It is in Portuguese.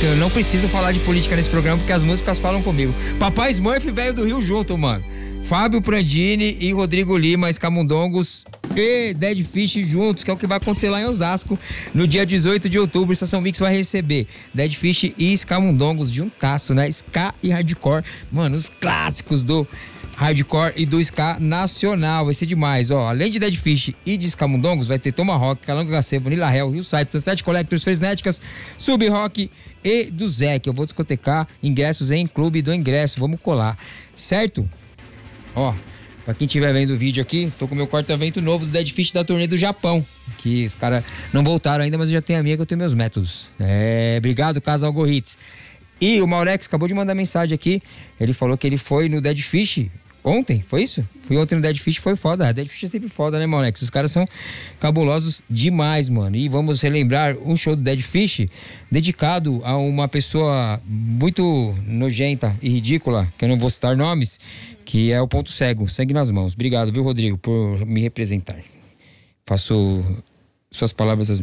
eu não preciso falar de política nesse programa, porque as músicas falam comigo. Papai Smurf veio do Rio junto, mano. Fábio Prandini e Rodrigo Lima, Escamundongos e Dead Fish juntos, que é o que vai acontecer lá em Osasco no dia 18 de outubro. Estação Mix vai receber Dead Fish e Escamundongos juntasso, né? Ska e hardcore, mano, os clássicos do hardcore e do ska nacional. Vai ser demais, ó. Além de Dead Fish e de Escamundongos, vai ter Tomahawk, Calango HC, Vanilla Hell, Rio Site, Sunset Collectors, Fresnéticas, Sub Rock e do Zé, que eu vou discotecar. Ingressos em Clube do Ingresso. Vamos colar, certo? Ó, pra quem estiver vendo o vídeo aqui, tô com o meu corta-vento novo do Dead Fish da turnê do Japão, que os caras não voltaram ainda, mas eu já tenho a minha, que eu tenho meus métodos. Obrigado, Casal Gorritz. E o Maurex acabou de mandar mensagem aqui, ele falou que ele foi no Dead Fish ontem, foi isso? Fui ontem no Dead Fish, foi foda. Dead Fish é sempre foda, né, Maurex? Os caras são cabulosos demais, mano. E vamos relembrar um show do Dead Fish dedicado a uma pessoa muito nojenta e ridícula, que eu não vou citar nomes, que é o Ponto Cego, Sangue nas Mãos. Obrigado, viu, Rodrigo, por me representar. Faço suas palavras as